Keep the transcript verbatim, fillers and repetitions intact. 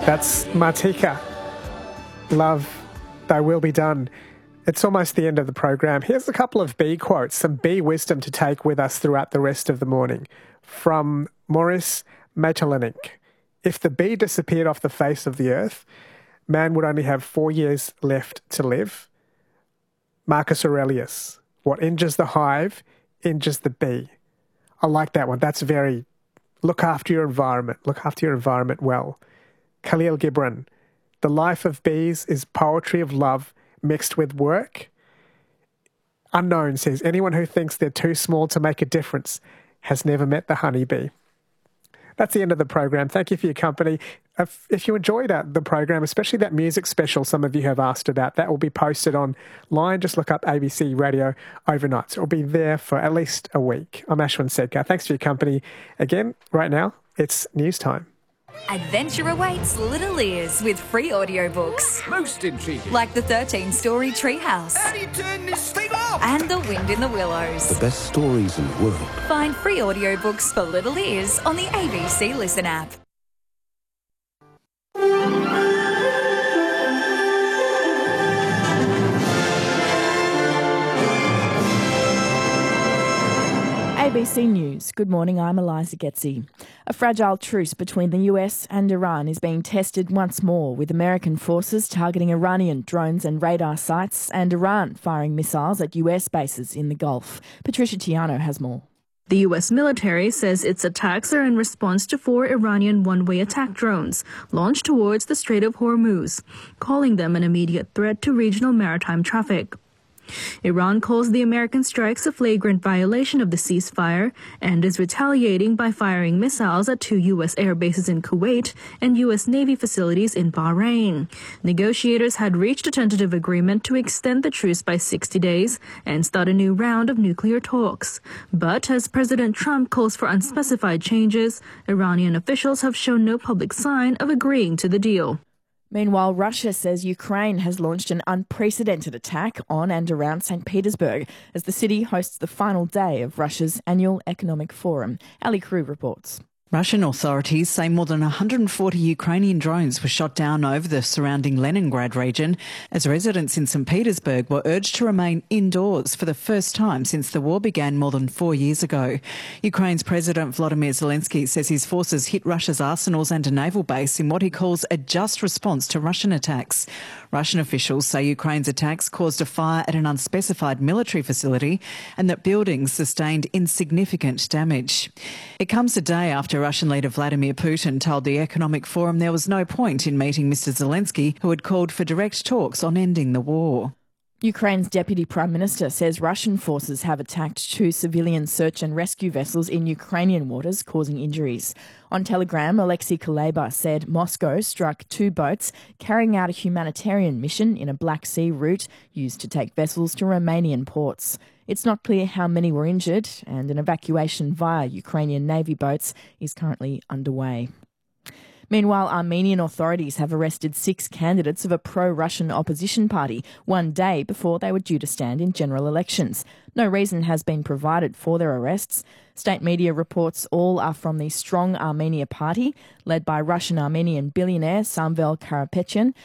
That's Martika. Love, Thy Will Be Done. It's almost the end of the program. Here's a couple of bee quotes, some bee wisdom to take with us throughout the rest of the morning. From Maurice Maeterlinck. If the bee disappeared off the face of the earth, man would only have four years left to live. Marcus Aurelius. What injures the hive, injures the bee. I like that one. That's very, look after your environment. Look after your environment well. Khalil Gibran. The life of bees is poetry of love mixed with work. Unknown says, anyone who thinks they're too small to make a difference has never met the honeybee. That's the end of the program. Thank you for your company. If, if you enjoyed uh, the program, especially that music special some of you have asked about, that will be posted online. Just look up A B C Radio Overnight. So it will be there for at least a week. I'm Ashwin Sedkar. Thanks for your company. Again, right now, it's news time. Adventure awaits little ears with free audiobooks. Most intriguing. Like the thirteen-story Treehouse. How do you turn this thing off? And The Wind in the Willows. The best stories in the world. Find free audiobooks for little ears on the A B C Listen app. A B C News. Good morning, I'm Eliza Getzi. A fragile truce between the U S and Iran is being tested once more, with American forces targeting Iranian drones and radar sites and Iran firing missiles at U S bases in the Gulf. Patricia Tiano has more. The U S military says its attacks are in response to four Iranian one-way attack drones launched towards the Strait of Hormuz, calling them an immediate threat to regional maritime traffic. Iran calls the American strikes a flagrant violation of the ceasefire and is retaliating by firing missiles at two U S air bases in Kuwait and U S Navy facilities in Bahrain. Negotiators had reached a tentative agreement to extend the truce by sixty days and start a new round of nuclear talks. But as President Trump calls for unspecified changes, Iranian officials have shown no public sign of agreeing to the deal. Meanwhile, Russia says Ukraine has launched an unprecedented attack on and around Saint Petersburg as the city hosts the final day of Russia's annual economic forum. Ali Crew reports. Russian authorities say more than one hundred forty Ukrainian drones were shot down over the surrounding Leningrad region as residents in Saint Petersburg were urged to remain indoors for the first time since the war began more than four years ago. Ukraine's President Volodymyr Zelensky says his forces hit Russia's arsenals and a naval base in what he calls a just response to Russian attacks. Russian officials say Ukraine's attacks caused a fire at an unspecified military facility and that buildings sustained insignificant damage. It comes a day after Russian leader Vladimir Putin told the Economic Forum there was no point in meeting Mister Zelensky, who had called for direct talks on ending the war. Ukraine's Deputy Prime Minister says Russian forces have attacked two civilian search and rescue vessels in Ukrainian waters, causing injuries. On Telegram, Alexei Kuleba said Moscow struck two boats carrying out a humanitarian mission in a Black Sea route used to take vessels to Romanian ports. It's not clear how many were injured, and an evacuation via Ukrainian Navy boats is currently underway. Meanwhile, Armenian authorities have arrested six candidates of a pro-Russian opposition party one day before they were due to stand in general elections. No reason has been provided for their arrests. State media reports all are from the Strong Armenia Party, led by Russian-Armenian billionaire Samvel Karapetyan,